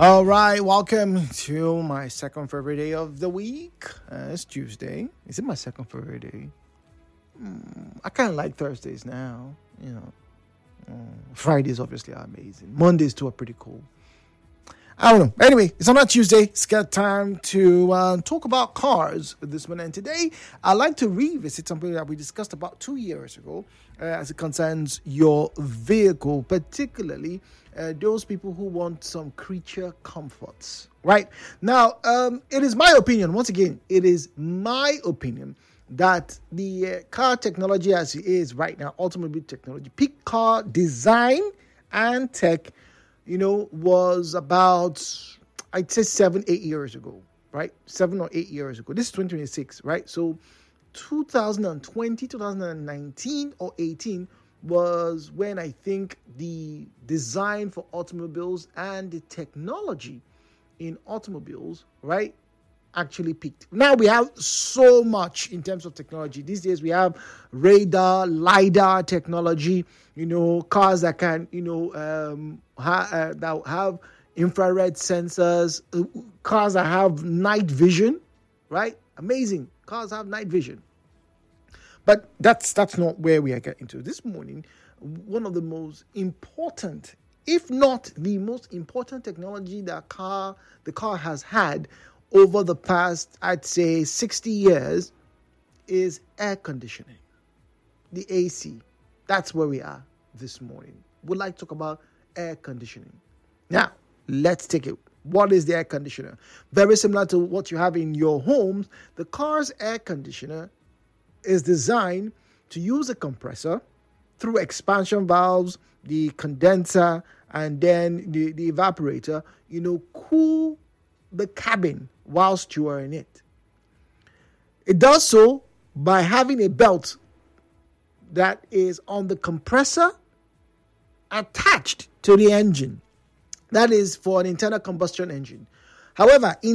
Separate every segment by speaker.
Speaker 1: All right, welcome to my second favorite day of the week. It's Tuesday. Is it my second favorite day? I kind of like Thursdays now. Fridays obviously are amazing. Mondays too are pretty cool. I don't know. Anyway, it's on a Tuesday. It's got time to talk about cars this morning. And today, I'd like to revisit something that we discussed about 2 years ago as it concerns your vehicle, particularly those people who want some creature comforts. Right? Now, it is my opinion, once again, it is my opinion that the car technology as it is right now, automobile technology, peak car design and tech, was about, I'd say 7-8 years ago, right? 7 or 8 years ago. This is 2026, right? So 2020, 2019 or 18 was when I think the design for automobiles and the technology in automobiles, right, actually peaked. Now we have so much in terms of technology. These days we have radar, LiDAR technology, cars that can, that have infrared sensors, cars that have night vision, right? Amazing. Cars have night vision. But that's not where we are getting to. This morning, one of the most important, if not the most important technology that the car has had over the past, I'd say 60 years, is air conditioning, the AC. That's where we are this morning. We'd like to talk about air conditioning. Now, let's take it. What is the air conditioner? Very similar to what you have in your homes. The car's air conditioner is designed to use a compressor through expansion valves, the condenser, and then the evaporator, cool the cabin whilst you are in it. It does so by having a belt that is on the compressor attached to the engine. That is for an internal combustion engine. However, in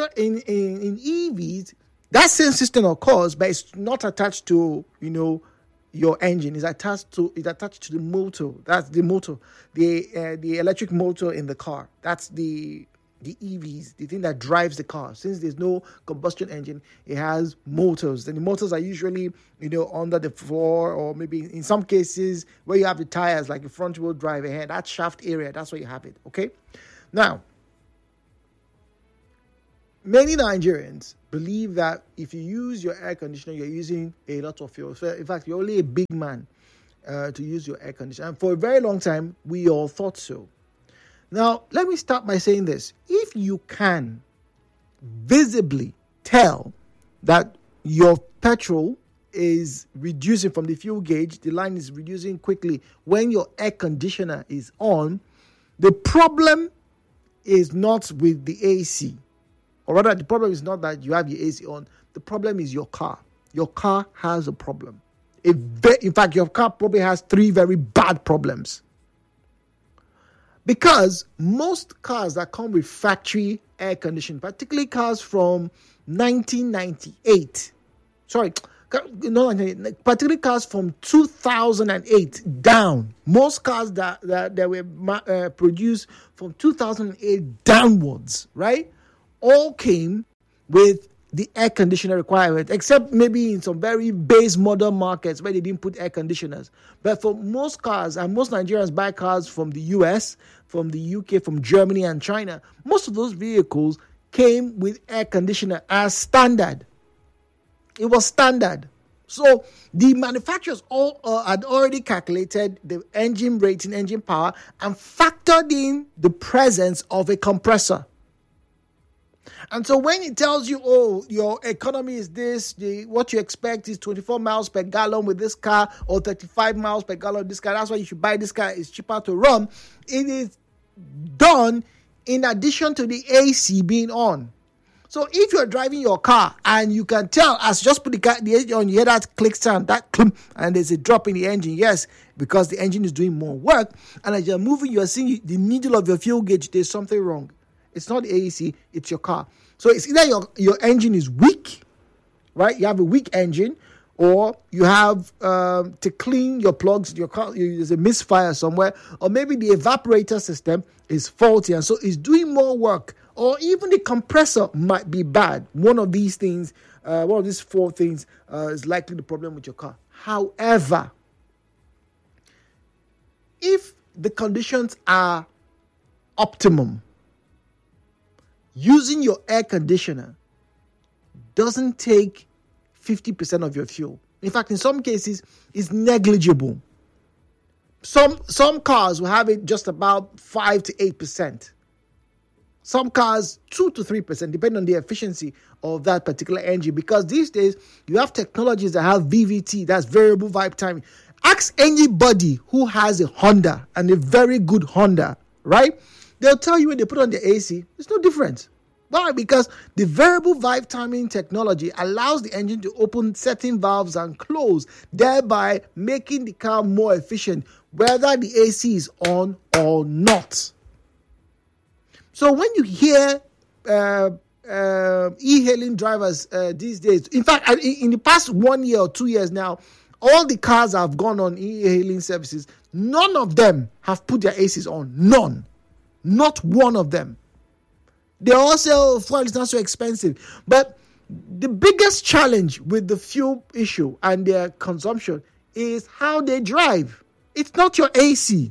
Speaker 1: EVs, that same system occurs, but it's not attached to your engine. It's attached to the motor. That's the motor, the electric motor in the car. That's the EVs, the thing that drives the car. Since there's no combustion engine, it has motors. And the motors are usually, under the floor, or maybe in some cases where you have the tires, like a front wheel drive ahead, that shaft area, that's where you have it. Okay? Now, many Nigerians believe that if you use your air conditioner, you're using a lot of fuel. So in fact, you're only a big man to use your air conditioner. And for a very long time, we all thought so. Now, let me start by saying this. If you can visibly tell that your petrol is reducing from the fuel gauge, the line is reducing quickly when your air conditioner is on, the problem is not with the AC. Or rather, the problem is not that you have your AC on. The problem is your car. Your car has a problem. In fact, your car probably has 3 very bad problems. Because most cars that come with factory air conditioning, particularly cars from 1998, particularly cars from 2008 down, most cars that were produced from 2008 downwards, right, all came with the air conditioner requirement, except maybe in some very base model markets where they didn't put air conditioners. But for most cars, and most Nigerians buy cars from the US, from the UK, from Germany and China, most of those vehicles came with air conditioner as standard. It was standard. So the manufacturers all had already calculated the engine rating, engine power, and factored in the presence of a compressor. And so when it tells you, your economy is this, what you expect is 24 miles per gallon with this car, or 35 miles per gallon with this car, that's why you should buy this car, it's cheaper to run. It is done in addition to the AC being on. So if you're driving your car and you can tell, as you just put the engine on, you hear that click sound, that clump, and there's a drop in the engine. Yes, because the engine is doing more work. And as you're moving, you're seeing the needle of your fuel gauge, there's something wrong. It's not the AC, it's your car. So it's either your engine is weak, right? You have a weak engine, or you have to clean your plugs, your car, there's a misfire somewhere, or maybe the evaporator system is faulty and so it's doing more work, or even the compressor might be bad. One of these things, one of these four things is likely the problem with your car. However, if the conditions are optimum, using your air conditioner doesn't take 50% of your fuel. In fact, in some cases, it's negligible. Some cars will have it just about 5 to 8%. Some cars 2 to 3%, depending on the efficiency of that particular engine. Because these days, you have technologies that have VVT, that's variable vibe timing. Ask anybody who has a Honda, and a very good Honda, right? They'll tell you when they put on the AC, it's no different. Why? Because the variable vibe timing technology allows the engine to open certain valves and close, thereby making the car more efficient, whether the AC is on or not. So when you hear e-hailing drivers these days, in fact, in the past 1 year or 2 years now, all the cars have gone on e-hailing services. None of them have put their ACs on. None. Not one of them. They all say, oh, fuel is not so expensive. But the biggest challenge with the fuel issue and their consumption is how they drive. It's not your AC.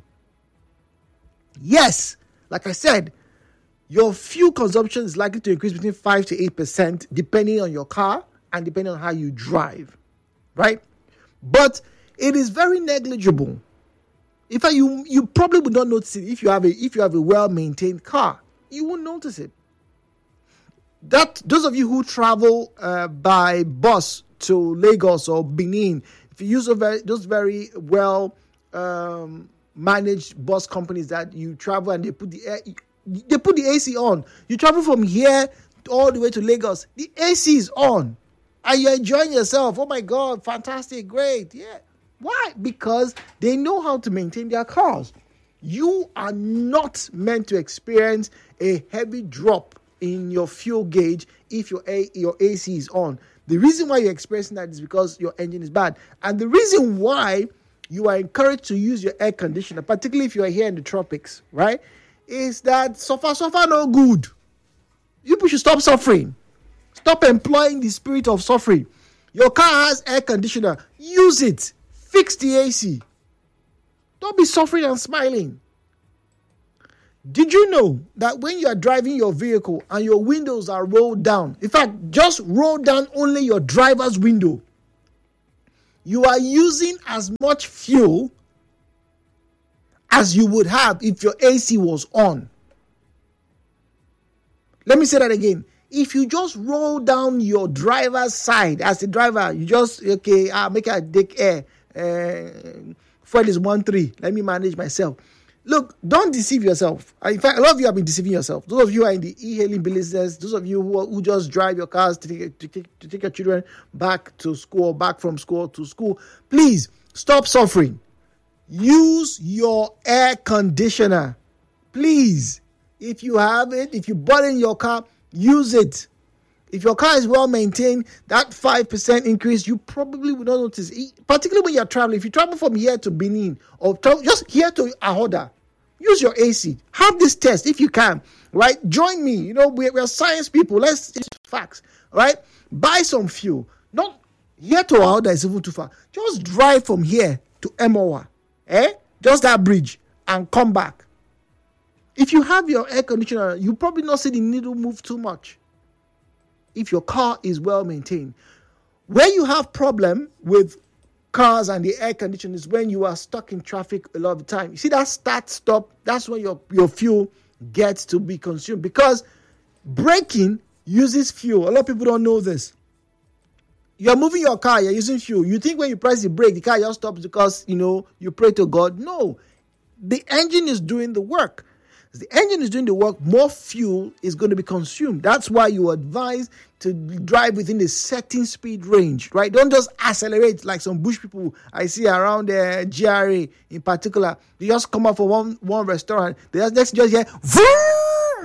Speaker 1: Yes, like I said, your fuel consumption is likely to increase between 5 to 8% depending on your car and depending on how you drive, right? But it is very negligible. In fact, you probably would not notice it if you have a well-maintained car. You won't notice it. That those of you who travel by bus to Lagos or Benin, if you use those very well managed bus companies that you travel and they put the AC on. You travel from here all the way to Lagos, the AC is on, and you're enjoying yourself. Oh my God, fantastic, great, yeah. Why? Because they know how to maintain their cars. You are not meant to experience a heavy drop in your fuel gauge if your AC is on. The reason why you're experiencing that is because your engine is bad. And the reason why you are encouraged to use your air conditioner, particularly if you are here in the tropics, right, is that suffer no good. You people should stop suffering. Stop employing the spirit of suffering. Your car has air conditioner. Use it. Fix the AC. Don't be suffering and smiling. Did you know that when you are driving your vehicle and your windows are rolled down, in fact, just roll down only your driver's window, you are using as much fuel as you would have if your AC was on? Let me say that again. If you just roll down your driver's side as the driver, you just, make a take air. Fuel is 1.3. Let me manage myself. Look, don't deceive yourself. In fact, a lot of you have been deceiving yourself. Those of you who are in the e-hailing business, those of you who just drive your cars to take your children back to school, back from school to school, please stop suffering. Use your air conditioner. Please. If you have it, if you bought it in your car, use it. If your car is well maintained, that 5% increase, you probably will not notice. Particularly when you're traveling. If you travel from here to Benin or just here to Ahoda, use your AC. Have this test if you can, right? Join me. We're science people. Let's use facts, right? Buy some fuel. Not here to Ahoda is even too far. Just drive from here to Emowa, just that bridge, and come back. If you have your air conditioner, you probably not see the needle move too much. If your car is well maintained. Where you have problem with cars and the air conditioner is when you are stuck in traffic a lot of the time. You see that start-stop, that's when your fuel gets to be consumed, because braking uses fuel. A lot of people don't know this. You're moving your car, you're using fuel. You think when you press the brake, the car just stops because, you pray to God. No, the engine is doing the work. As the engine is doing the work, more fuel is going to be consumed. That's why you advise to drive within the certain speed range, right? Don't just accelerate like some bush people I see around the GRA in particular. They just come up for one restaurant. They just hear, vroom!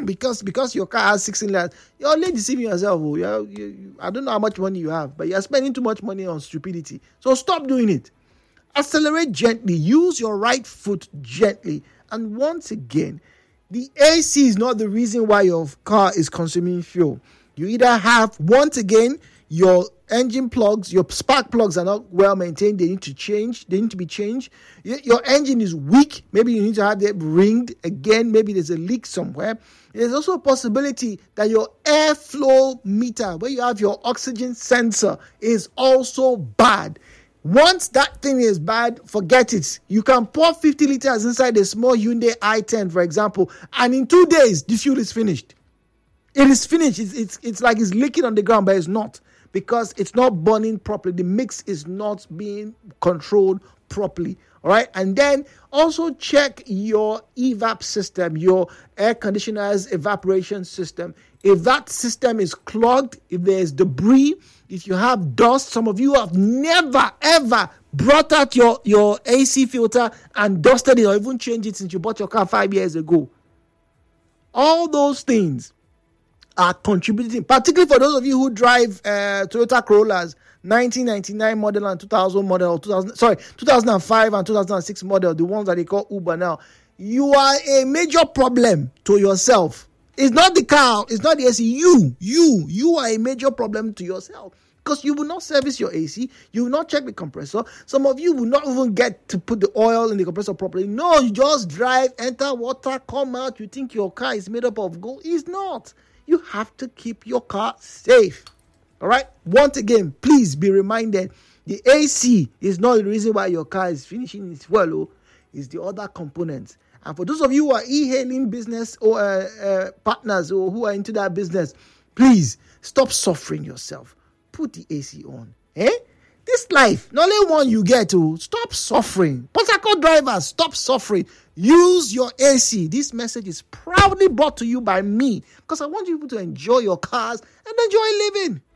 Speaker 1: because your car has 16 litres, you're only deceiving yourself. I don't know how much money you have, but you're spending too much money on stupidity. So stop doing it. Accelerate gently. Use your right foot gently. And once again, the AC is not the reason why your car is consuming fuel. You either have, once again, your engine plugs, your spark plugs are not well maintained. They need to change. They need to be changed. Your engine is weak. Maybe you need to have them ringed again. Maybe there's a leak somewhere. There's also a possibility that your airflow meter, where you have your oxygen sensor, is also bad. Once that thing is bad, forget it. You can pour 50 liters inside a small Hyundai i10, for example, and in 2 days, the fuel is finished. It is finished. It's like it's leaking on the ground, but it's not, because it's not burning properly. The mix is not being controlled properly. All right. And then also check your evap system, your air conditioner's evaporation system. If that system is clogged, if there's debris, if you have dust, some of you have never, ever brought out your AC filter and dusted it or even changed it since you bought your car 5 years ago. All those things are contributing, particularly for those of you who drive Toyota Corollas, 1999 model and 2000 model, 2005 and 2006 model, the ones that they call Uber now. You are a major problem to yourself. It's not the car, it's not the AC. You are a major problem to yourself, because you will not service your AC, you will not check the compressor. Some of you will not even get to put the oil in the compressor properly. No, you just drive, enter water, come out. You think your car is made up of gold. It's not. You have to keep your car safe. All right. Once again, please be reminded, the AC is not the reason why your car is finishing its fuel. It's the other components. And for those of you who are e-hailing business or partners or who are into that business, please stop suffering yourself. Put the AC on. This life, not only one you get to, stop suffering. Port Harcourt drivers, stop suffering. Use your AC. This message is proudly brought to you by me, because I want you to enjoy your cars and enjoy living.